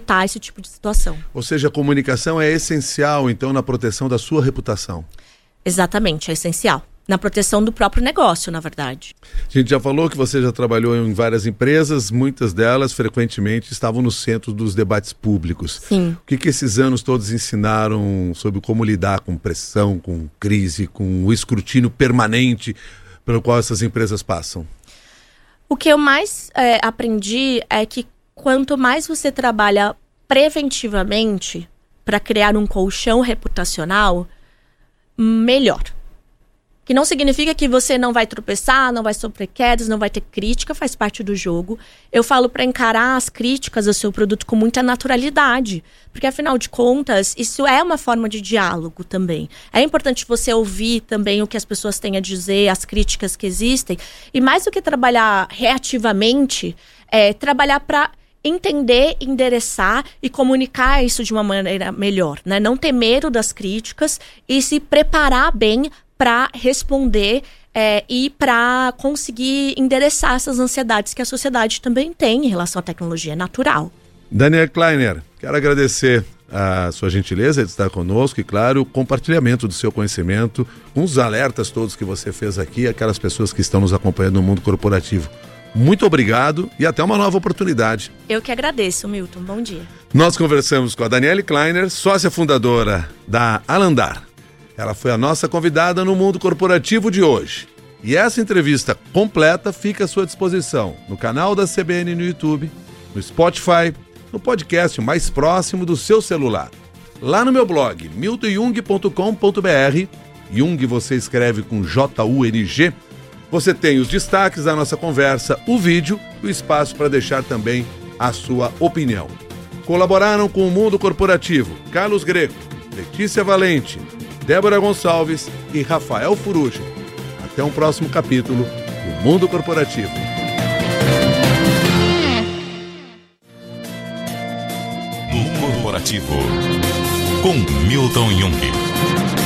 evitar esse tipo de situação. Ou seja, a comunicação é essencial, então, na proteção da sua reputação. Exatamente, é essencial. Na proteção do próprio negócio, na verdade. A gente já falou que você já trabalhou em várias empresas, muitas delas frequentemente estavam no centro dos debates públicos. Sim. O que esses anos todos ensinaram sobre como lidar com pressão, com crise, com o escrutínio permanente pelo qual essas empresas passam? O que eu mais aprendi é que quanto mais você trabalha preventivamente para criar um colchão reputacional, melhor. Que não significa que você não vai tropeçar, não vai sofrer quedas, não vai ter crítica, faz parte do jogo. Eu falo para encarar as críticas ao seu produto com muita naturalidade. Porque, afinal de contas, isso é uma forma de diálogo também. É importante você ouvir também o que as pessoas têm a dizer, as críticas que existem. E mais do que trabalhar reativamente, trabalhar para entender, endereçar e comunicar isso de uma maneira melhor, né? Não ter medo das críticas e se preparar bem para responder e para conseguir endereçar essas ansiedades que a sociedade também tem em relação à tecnologia, é natural. Danielle Kleiner, quero agradecer a sua gentileza de estar conosco e, claro, o compartilhamento do seu conhecimento com os alertas todos que você fez aqui, aquelas pessoas que estão nos acompanhando no mundo corporativo. Muito obrigado e até uma nova oportunidade. Eu que agradeço, Milton. Bom dia. Nós conversamos com a Danielle Kleiner, sócia fundadora da Alandar. Ela foi a nossa convidada no Mundo Corporativo de hoje. E essa entrevista completa fica à sua disposição no canal da CBN no YouTube, no Spotify, no podcast mais próximo do seu celular. Lá no meu blog, miltonjung.com.br, Jung você escreve com J-U-N-G, você tem os destaques da nossa conversa, o vídeo e o espaço para deixar também a sua opinião. Colaboraram com o Mundo Corporativo Carlos Greco, Letícia Valente, Débora Gonçalves e Rafael Furuja. Até um próximo capítulo do Mundo Corporativo. Mundo Corporativo com Milton Jung.